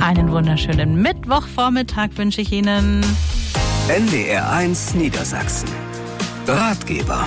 Einen wunderschönen Mittwochvormittag wünsche ich Ihnen. NDR1 Niedersachsen. Ratgeber.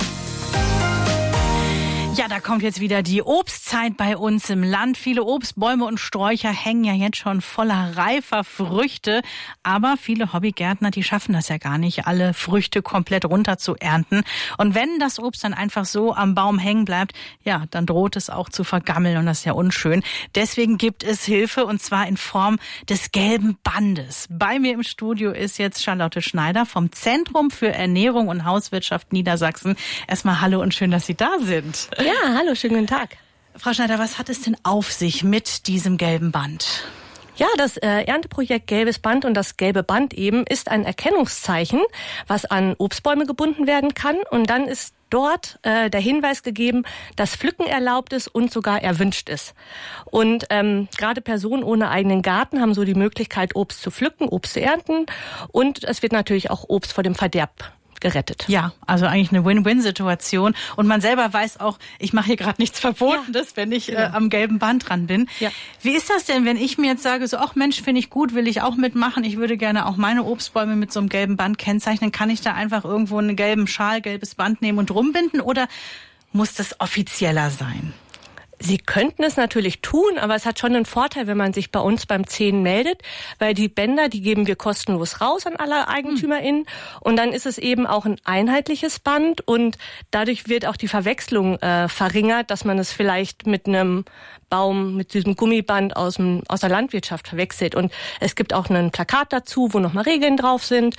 Ja, da kommt jetzt wieder die Obstzeit bei uns im Land. Viele Obstbäume und Sträucher hängen ja jetzt schon voller reifer Früchte. Aber viele Hobbygärtner, die schaffen das ja gar nicht, alle Früchte komplett runter zu ernten. Und wenn das Obst dann einfach so am Baum hängen bleibt, ja, dann droht es auch zu vergammeln und das ist ja unschön. Deswegen gibt es Hilfe und zwar in Form des gelben Bandes. Bei mir im Studio ist jetzt Charlotte Schneider vom Zentrum für Ernährung und Hauswirtschaft Niedersachsen. Erstmal hallo und schön, dass Sie da sind. Ja, hallo, schönen guten Tag. Frau Schneider, was hat es denn auf sich mit diesem gelben Band? Ja, das Ernteprojekt Gelbes Band und das gelbe Band eben ist ein Erkennungszeichen, was an Obstbäume gebunden werden kann. Und dann ist dort der Hinweis gegeben, dass Pflücken erlaubt ist und sogar erwünscht ist. Und gerade Personen ohne eigenen Garten haben so die Möglichkeit, Obst zu pflücken, Obst zu ernten. Und es wird natürlich auch Obst vor dem Verderb gerettet. Ja, also eigentlich eine Win-Win-Situation. Und man selber weiß auch, ich mache hier gerade nichts Verbotenes, wenn ich am gelben Band dran bin. Ja. Wie ist das denn, wenn ich mir jetzt sage, so, ach Mensch, finde ich gut, will ich auch mitmachen, ich würde gerne auch meine Obstbäume mit so einem gelben Band kennzeichnen. Kann ich da einfach irgendwo einen gelben Schal, gelbes Band nehmen und rumbinden oder muss das offizieller sein? Sie könnten es natürlich tun, aber es hat schon einen Vorteil, wenn man sich bei uns beim 10 meldet, weil die Bänder, die geben wir kostenlos raus an alle EigentümerInnen und dann ist es eben auch ein einheitliches Band und dadurch wird auch die Verwechslung verringert, dass man es vielleicht mit einem Baum, mit diesem Gummiband aus der Landwirtschaft verwechselt. Und es gibt auch ein Plakat dazu, wo nochmal Regeln drauf sind.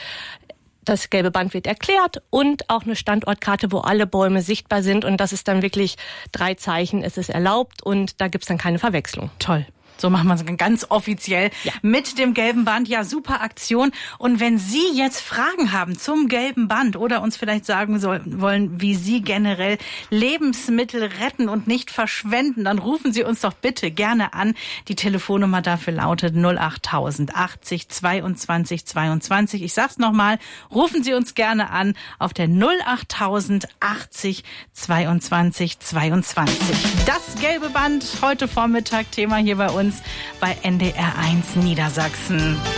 Das gelbe Band wird erklärt und auch eine Standortkarte, wo alle Bäume sichtbar sind. Und das ist dann wirklich 3 Zeichen, es ist erlaubt und da gibt's dann keine Verwechslung. Toll. So machen wir es ganz offiziell mit dem gelben Band. Ja, super Aktion. Und wenn Sie jetzt Fragen haben zum gelben Band oder uns vielleicht sagen wollen, wie Sie generell Lebensmittel retten und nicht verschwenden, dann rufen Sie uns doch bitte gerne an. Die Telefonnummer dafür lautet 08000 80 22 22. Ich sag's nochmal, rufen Sie uns gerne an auf der 08000 80 22 22. Das gelbe Band, heute Vormittag Thema hier bei uns bei NDR1 Niedersachsen.